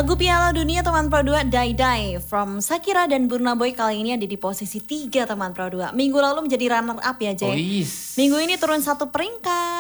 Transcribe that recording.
Lagu Piala Dunia teman Pro 2 Die Die from Shakira dan Burna Boy kali ini ada di posisi 3 teman Pro 2. Minggu lalu menjadi runner up ya Jay. Ois. Minggu ini turun 1 peringkat.